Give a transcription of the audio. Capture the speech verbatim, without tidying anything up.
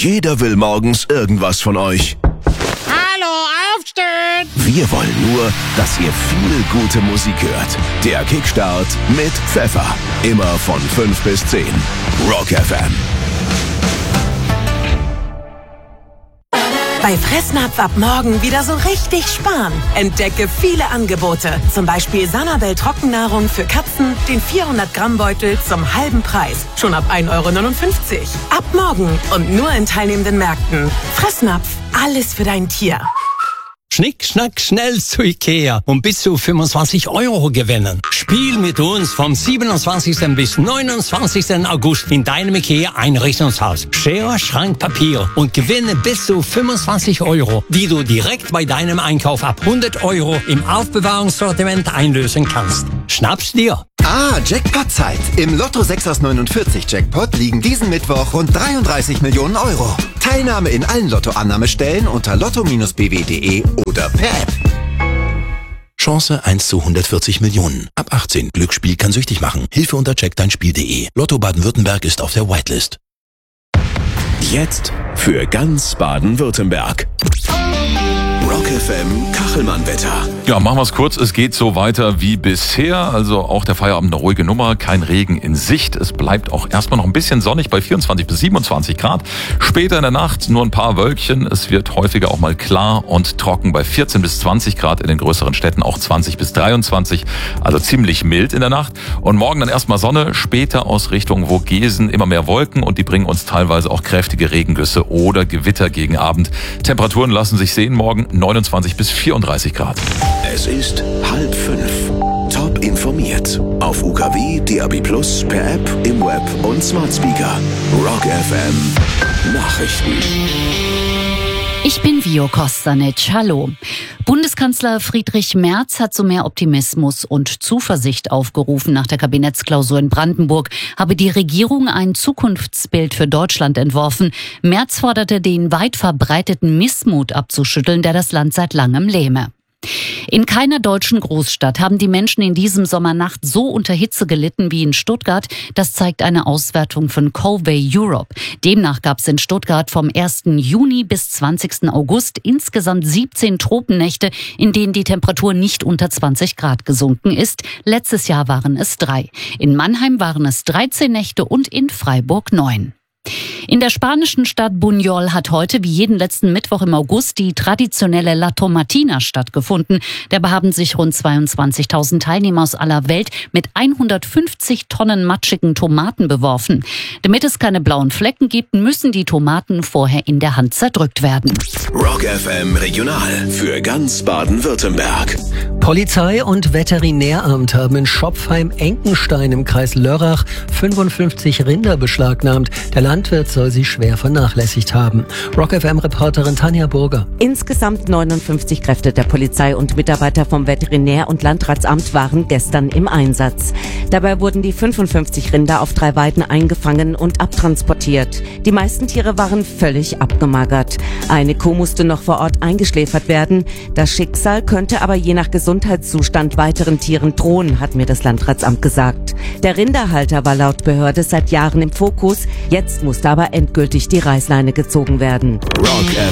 Jeder will morgens irgendwas von euch. Hallo, aufstehen! Wir wollen nur, dass ihr viel gute Musik hört. Der Kickstart mit Pfeffer. Immer von fünf bis zehn. Rock F M. Bei Fressnapf ab morgen wieder so richtig sparen. Entdecke viele Angebote. Zum Beispiel Sanabel Trockennahrung für Katzen, den vierhundert Gramm Beutel zum halben Preis. Schon ab ein Euro neunundfünfzig. Ab morgen und nur in teilnehmenden Märkten. Fressnapf, alles für dein Tier. Schnick, schnack, schnell zu Ikea und bis zu fünfundzwanzig Euro gewinnen. Spiel mit uns vom siebenundzwanzigsten bis neunundzwanzigsten August in deinem Ikea-Einrichtungshaus. Schere, Schrank, Papier und gewinne bis zu fünfundzwanzig Euro, die du direkt bei deinem Einkauf ab hundert Euro im Aufbewahrungssortiment einlösen kannst. Schnapp's dir! Ah, Jackpot-Zeit. Im Lotto sechs aus neunundvierzig Jackpot liegen diesen Mittwoch rund dreiunddreißig Millionen Euro. Teilnahme in allen Lottoannahmestellen unter lotto Bindestrich b w punkt de oder per App. Chance eins zu hundertvierzig Millionen. Ab achtzehn. Glücksspiel kann süchtig machen. Hilfe unter check dein spiel punkt de. Lotto Baden-Württemberg ist auf der Whitelist. Jetzt für ganz Baden-Württemberg. Rock F M Kachelmann-Wetter. Ja, machen wir es kurz. Es geht so weiter wie bisher. Also auch der Feierabend eine ruhige Nummer. Kein Regen in Sicht. Es bleibt auch erstmal noch ein bisschen sonnig bei vierundzwanzig bis siebenundzwanzig Grad. Später in der Nacht nur ein paar Wölkchen. Es wird häufiger auch mal klar und trocken bei vierzehn bis zwanzig Grad in den größeren Städten. Auch zwanzig bis dreiundzwanzig. Also ziemlich mild in der Nacht. Und morgen dann erstmal Sonne. Später aus Richtung Vogesen immer mehr Wolken. Und die bringen uns teilweise auch kräftige Regengüsse oder Gewitter gegen Abend. Temperaturen lassen sich sehen morgen. neunundzwanzig bis vierunddreißig Grad. Es ist halb fünf. Top informiert. Auf U K W, D A B plus, per App, im Web und Smart Speaker. Rock F M Nachrichten. Ich bin Vio Kostanic. Hallo. Bundeskanzler Friedrich Merz hat zu mehr Optimismus und Zuversicht aufgerufen. Nach der Kabinettsklausur in Brandenburg habe die Regierung ein Zukunftsbild für Deutschland entworfen. Merz forderte, den weit verbreiteten Missmut abzuschütteln, der das Land seit langem lähme. In keiner deutschen Großstadt haben die Menschen in diesem Sommernacht so unter Hitze gelitten wie in Stuttgart. Das zeigt eine Auswertung von Covey Europe. Demnach gab es in Stuttgart vom ersten Juni bis zwanzigsten August insgesamt siebzehn Tropennächte, in denen die Temperatur nicht unter zwanzig Grad gesunken ist. Letztes Jahr waren es drei. In Mannheim waren es dreizehn Nächte und in Freiburg neun. In der spanischen Stadt Buñol hat heute wie jeden letzten Mittwoch im August die traditionelle La Tomatina stattgefunden. Dabei haben sich rund zweiundzwanzigtausend Teilnehmer aus aller Welt mit hundertfünfzig Tonnen matschigen Tomaten beworfen. Damit es keine blauen Flecken gibt, müssen die Tomaten vorher in der Hand zerdrückt werden. Rock F M Regional für ganz Baden-Württemberg. Polizei und Veterinäramt haben in Schopfheim-Enkenstein im Kreis Lörrach fünfundfünfzig Rinder beschlagnahmt. Der Landwirt soll sie schwer vernachlässigt haben. Rock F M-Reporterin Tanja Burger. Insgesamt neunundfünfzig Kräfte der Polizei und Mitarbeiter vom Veterinär- und Landratsamt waren gestern im Einsatz. Dabei wurden die fünfundfünfzig Rinder auf drei Weiden eingefangen und abtransportiert. Die meisten Tiere waren völlig abgemagert. Eine Kuh musste noch vor Ort eingeschläfert werden. Das Schicksal könnte aber je nach Gesundheitszustand weiteren Tieren drohen, hat mir das Landratsamt gesagt. Der Rinderhalter war laut Behörde seit Jahren im Fokus. Jetzt musste aber endgültig die Reißleine gezogen werden. Rock